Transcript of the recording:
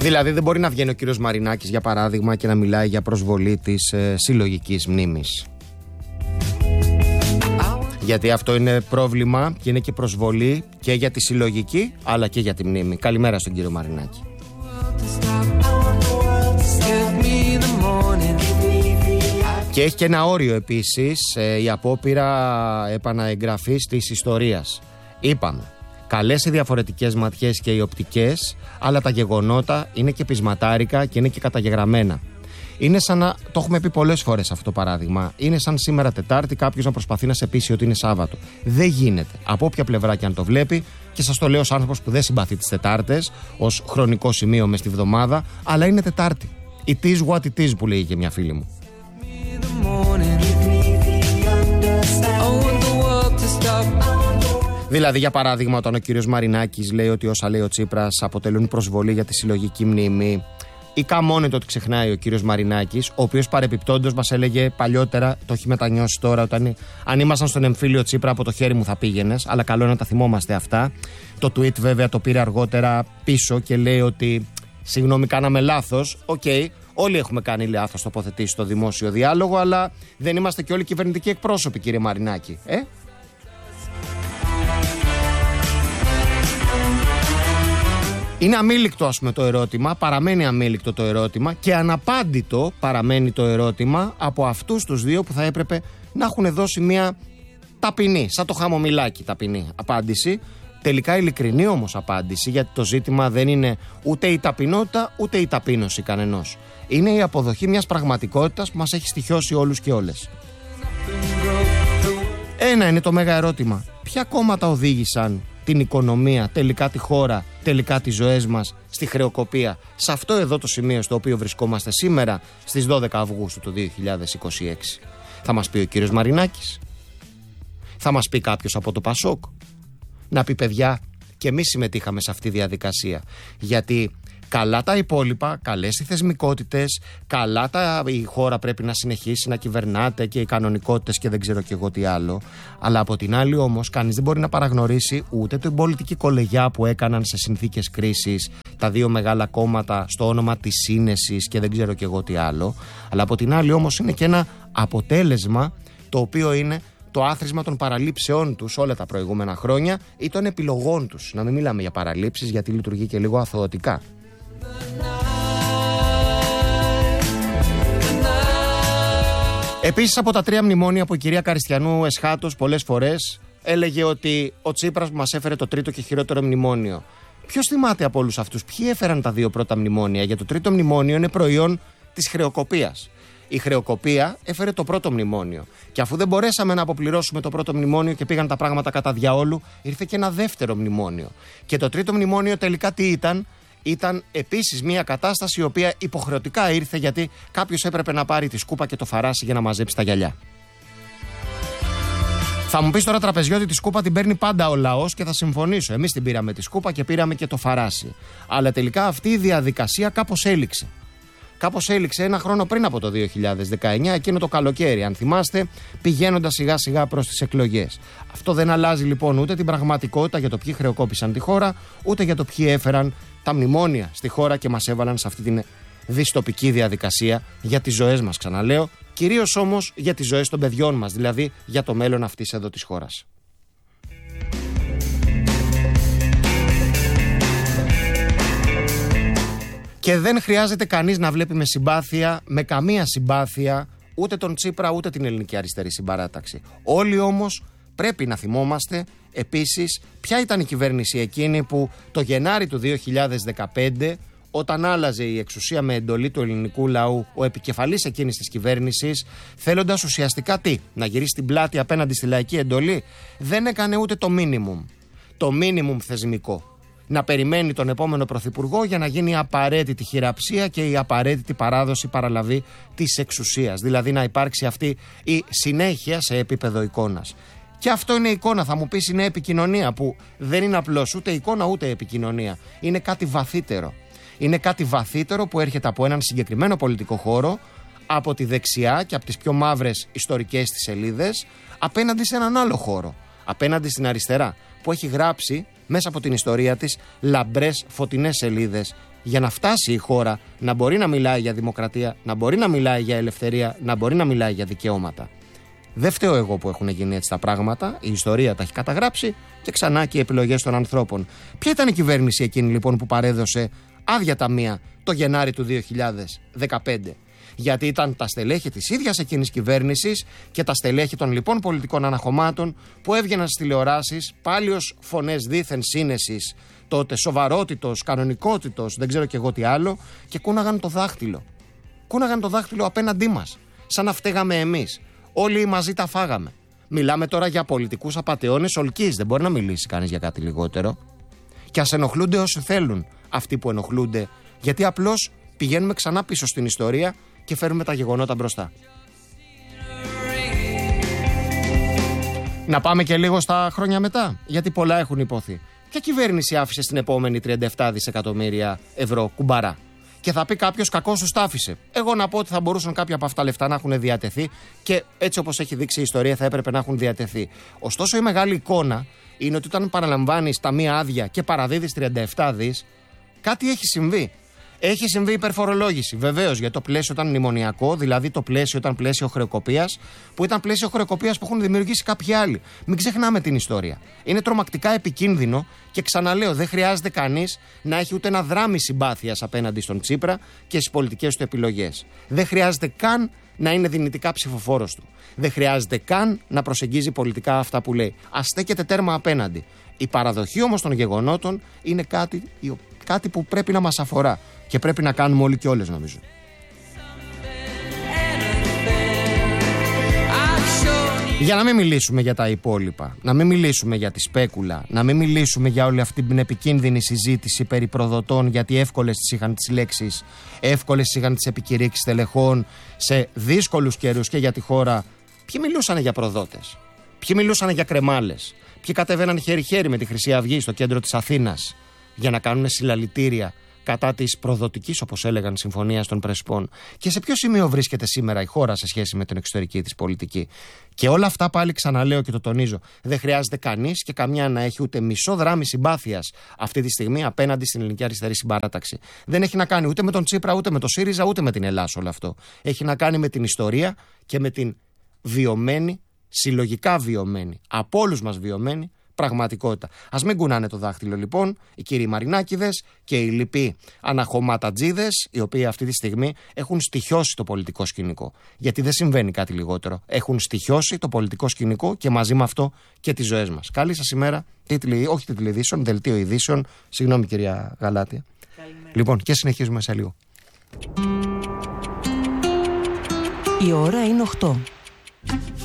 Δηλαδή δεν μπορεί να βγαίνει ο κύριος Μαρινάκης για παράδειγμα και να μιλάει για προσβολή της συλλογικής μνήμης. Γιατί αυτό είναι πρόβλημα και είναι και προσβολή και για τη συλλογική αλλά και για τη μνήμη. Καλημέρα στον κύριο Μαρινάκη. Και έχει και ένα όριο επίσης η απόπειρα επαναεγγραφής της ιστορίας. Είπαμε, καλές οι διαφορετικές ματιές και οι οπτικές, αλλά τα γεγονότα είναι και πεισματάρικα και είναι και καταγεγραμμένα. Είναι σαν να, το έχουμε πει πολλές φορές αυτό το παράδειγμα, είναι σαν σήμερα Τετάρτη κάποιος να προσπαθεί να σε πείσει ότι είναι Σάββατο. Δεν γίνεται, από όποια πλευρά και αν το βλέπει, και σας το λέω ως άνθρωπος που δεν συμπαθεί τις Τετάρτες, ως χρονικό σημείο μες στη βδομάδα, αλλά είναι Τετάρτη. It is what it is που λέει και μια φίλη μου. Δηλαδή, για παράδειγμα, όταν ο κύριος Μαρινάκης λέει ότι όσα λέει ο Τσίπρας αποτελούν προσβολή για τη συλλογική μνήμη, ή καμώνεται ότι ξεχνάει ο κύριος Μαρινάκης, ο οποίος παρεπιπτόντως μας έλεγε παλιότερα, το έχει μετανιώσει τώρα, όταν αν ήμασταν στον εμφύλιο Τσίπρα από το χέρι μου θα πήγαινες, αλλά καλό είναι να τα θυμόμαστε αυτά. Το tweet βέβαια το πήρε αργότερα πίσω και λέει ότι συγγνώμη, κάναμε λάθος. Οκ, όλοι έχουμε κάνει λάθος τοποθετήσει στο δημόσιο διάλογο, αλλά δεν είμαστε και όλοι κυβερνητικοί εκπρόσωποι, κύριε Μαρινάκη. Είναι αμήλικτο, ας πούμε, το ερώτημα, παραμένει αμήλικτο το ερώτημα και αναπάντητο παραμένει το ερώτημα από αυτούς τους δύο που θα έπρεπε να έχουν δώσει μια ταπεινή, σαν το χαμομηλάκι ταπεινή απάντηση. Τελικά ειλικρινή όμως απάντηση, γιατί το ζήτημα δεν είναι ούτε η ταπεινότητα ούτε η ταπείνωση κανενός. Είναι η αποδοχή μιας πραγματικότητας που μας έχει στοιχιώσει όλους και όλες. Ένα είναι το μέγα ερώτημα. Ποια κόμματα οδήγησαν την οικονομία, τελικά τη χώρα, τελικά τις ζωές μας στη χρεοκοπία, σε αυτό εδώ το σημείο στο οποίο βρισκόμαστε σήμερα στις 12 Αυγούστου του 2026? Θα μας πει ο κύριος Μαρινάκης? Θα μας πει κάποιος από το Πασόκ? Να πει, παιδιά, και εμείς συμμετείχαμε σε αυτή τη διαδικασία, γιατί καλά τα υπόλοιπα, καλές οι θεσμικότητες, καλά η χώρα πρέπει να συνεχίσει να κυβερνάται και οι κανονικότητες και δεν ξέρω και εγώ τι άλλο. Αλλά από την άλλη όμως κανείς δεν μπορεί να παραγνωρίσει ούτε την πολιτική κολεγιά που έκαναν σε συνθήκες κρίσης τα δύο μεγάλα κόμματα στο όνομα της σύνεσης και δεν ξέρω και εγώ τι άλλο. Αλλά από την άλλη όμως είναι και ένα αποτέλεσμα το οποίο είναι το άθροισμα των παραλήψεών τους όλα τα προηγούμενα χρόνια ή των επιλογών τους. Να μην μιλάμε για παραλήψεις, γιατί λειτουργεί και λίγο αθωωτικά. Επίσης, από τα 3 μνημόνια που η κυρία Καριστιανού εσχάτως πολλές φορές έλεγε ότι ο Τσίπρας μας έφερε το τρίτο και χειρότερο μνημόνιο. Ποιος θυμάται από όλους αυτούς ποιοι έφεραν τα 2 πρώτα μνημόνια? Για το τρίτο μνημόνιο είναι προϊόν της χρεοκοπίας. Η χρεοκοπία έφερε το πρώτο μνημόνιο. Και αφού δεν μπορέσαμε να αποπληρώσουμε το πρώτο μνημόνιο και πήγαν τα πράγματα κατά διαόλου, ήρθε και ένα δεύτερο μνημόνιο. Και το τρίτο μνημόνιο τελικά τι ήταν? Ήταν επίσης μια κατάσταση η οποία υποχρεωτικά ήρθε, γιατί κάποιος έπρεπε να πάρει τη σκούπα και το φαράσι για να μαζέψει τα γυαλιά. Θα μου πεις τώρα, τραπεζιώτη, τη σκούπα την παίρνει πάντα ο λαός και θα συμφωνήσω. Εμείς την πήραμε τη σκούπα και πήραμε και το φαράσι. Αλλά τελικά αυτή η διαδικασία κάπως έληξε. Κάπως έληξε ένα χρόνο πριν από το 2019, εκείνο το καλοκαίρι, αν θυμάστε, πηγαίνοντας σιγά σιγά προς τις εκλογές. Αυτό δεν αλλάζει λοιπόν ούτε την πραγματικότητα για το ποιοι χρεοκόπησαν τη χώρα, ούτε για το ποιοι έφεραν τα μνημόνια στη χώρα και μας έβαλαν σε αυτή την δυστοπική διαδικασία για τις ζωές μας, ξαναλέω, κυρίως όμως για τις ζωές των παιδιών μας, δηλαδή για το μέλλον αυτής εδώ της χώρας. Και δεν χρειάζεται κανείς να βλέπει με συμπάθεια, με καμία συμπάθεια, ούτε τον Τσίπρα ούτε την Ελληνική Αριστερή Συμπαράταξη. Όλοι όμως πρέπει να θυμόμαστε επίσης ποια ήταν η κυβέρνηση εκείνη που το Γενάρη του 2015, όταν άλλαζε η εξουσία με εντολή του ελληνικού λαού, ο επικεφαλής εκείνης της κυβέρνησης, θέλοντας ουσιαστικά τι? Να γυρίσει την πλάτη απέναντι στη λαϊκή εντολή, δεν έκανε ούτε το μίνιμουμ. Το μίνιμουμ θεσμικό. Να περιμένει τον επόμενο πρωθυπουργό για να γίνει η απαραίτητη χειραψία και η απαραίτητη παράδοση, παραλαβή της εξουσίας. Δηλαδή να υπάρξει αυτή η συνέχεια σε επίπεδο εικόνας. Και αυτό είναι εικόνα, θα μου πεις, είναι επικοινωνία, που δεν είναι απλώς ούτε εικόνα ούτε επικοινωνία. Είναι κάτι βαθύτερο. Είναι κάτι βαθύτερο που έρχεται από έναν συγκεκριμένο πολιτικό χώρο, από τη δεξιά και από τις πιο μαύρες ιστορικές της σελίδες, απέναντι σε έναν άλλο χώρο, απέναντι στην αριστερά, που έχει γράψει μέσα από την ιστορία της λαμπρές φωτεινές σελίδες για να φτάσει η χώρα να μπορεί να μιλάει για δημοκρατία, να μπορεί να μιλάει για ελευθερία, να μπορεί να μιλάει για δικαιώματα. Δεν φταίω εγώ που έχουν γίνει έτσι τα πράγματα. Η ιστορία τα έχει καταγράψει και ξανά και οι επιλογές των ανθρώπων. Ποια ήταν η κυβέρνηση εκείνη λοιπόν που παρέδωσε άδεια ταμεία το Γενάρη του 2015? Γιατί ήταν τα στελέχη της ίδιας εκείνης κυβέρνησης και τα στελέχη των λοιπόν πολιτικών αναχωμάτων που έβγαιναν στις τηλεοράσεις πάλι ως φωνές δήθεν σύνεσης, τότε σοβαρότητος, κανονικότητος, δεν ξέρω και εγώ τι άλλο, και κούναγαν το δάχτυλο. Κούναγαν το δάχτυλο απέναντί μας, σαν να φταίγαμε εμείς. Όλοι μαζί τα φάγαμε. Μιλάμε τώρα για πολιτικούς απατεώνες ολκής, δεν μπορεί να μιλήσει κανείς για κάτι λιγότερο. Και ας ενοχλούνται όσοι θέλουν αυτοί που ενοχλούνται, γιατί απλώς πηγαίνουμε ξανά πίσω στην ιστορία και φέρουμε τα γεγονότα μπροστά. Να πάμε και λίγο στα χρόνια μετά, γιατί πολλά έχουν υποθεί. Ποια κυβέρνηση άφησε στην επόμενη 37 δισεκατομμύρια ευρώ κουμπαρά? Και θα πει κάποιος, κακώς τους τα άφησε. Εγώ να πω ότι θα μπορούσαν κάποια από αυτά λεφτά να έχουν διατεθεί και έτσι όπως έχει δείξει η ιστορία θα έπρεπε να έχουν διατεθεί. Ωστόσο η μεγάλη εικόνα είναι ότι όταν παραλαμβάνεις τα μία άδεια και παραδίδεις 37 δις, κάτι έχει συμβεί. Έχει συμβεί υπερφορολόγηση. Βεβαίως, γιατί το πλαίσιο ήταν μνημονιακό, δηλαδή το πλαίσιο ήταν πλαίσιο χρεοκοπίας, που ήταν πλαίσιο χρεοκοπίας που έχουν δημιουργήσει κάποιοι άλλοι. Μην ξεχνάμε την ιστορία. Είναι τρομακτικά επικίνδυνο και ξαναλέω, δεν χρειάζεται κανείς να έχει ούτε ένα δράμι συμπάθειας απέναντι στον Τσίπρα και στις πολιτικές του επιλογές. Δεν χρειάζεται καν να είναι δυνητικά ψηφοφόρος του. Δεν χρειάζεται καν να προσεγγίζει πολιτικά αυτά που λέει. Ας στέκεται τέρμα απέναντι. Η παραδοχή όμως των γεγονότων είναι κάτι που πρέπει να μας αφορά και πρέπει να κάνουμε όλοι και όλες, νομίζω. Για να μην μιλήσουμε για τα υπόλοιπα, να μην μιλήσουμε για τη σπέκουλα, να μην μιλήσουμε για όλη αυτή την επικίνδυνη συζήτηση περί προδοτών, γιατί εύκολες τις είχαν τις λέξεις, εύκολες τις είχαν τις επικηρύξεις τελεχών σε δύσκολους καιρούς και για τη χώρα. Ποιοι μιλούσαν για προδότες, ποιοι μιλούσαν για κρεμάλες, ποιοι κατεβαίναν χέρι-χέρι με τη Χρυσή Αυγή στο κέντρο της Αθήνας για να κάνουν συλλαλητήρια κατά της προδοτικής, όπως έλεγαν, συμφωνίας των Πρεσπών. Και σε ποιο σημείο βρίσκεται σήμερα η χώρα σε σχέση με την εξωτερική της πολιτική? Και όλα αυτά πάλι ξαναλέω και το τονίζω. Δεν χρειάζεται κανείς και καμιά να έχει ούτε μισό δράμι συμπάθειας αυτή τη στιγμή απέναντι στην ελληνική αριστερή συμπαράταξη. Δεν έχει να κάνει ούτε με τον Τσίπρα, ούτε με τον ΣΥΡΙΖΑ, ούτε με την Ελλάδα όλο αυτό. Έχει να κάνει με την ιστορία και με την βιωμένη, συλλογικά βιωμένη, από όλους μας βιωμένη πραγματικότητα. Ας μην κουνάνε το δάχτυλο λοιπόν οι κύριοι Μαρινάκηδες και οι λοιποί αναχωματατζίδες, οι οποίοι αυτή τη στιγμή έχουν στοιχιώσει το πολιτικό σκηνικό. Γιατί δεν συμβαίνει κάτι λιγότερο. Έχουν στοιχιώσει το πολιτικό σκηνικό και μαζί με αυτό και τις ζωές μας. Καλή σας ημέρα. Όχι τίτλοι ειδήσεων, δελτίο ειδήσεων. Συγγνώμη κυρία Γαλάτια. Καλημέρα. Λοιπόν, και συνεχίζουμε σε λίγο. Η ώρα είναι 8.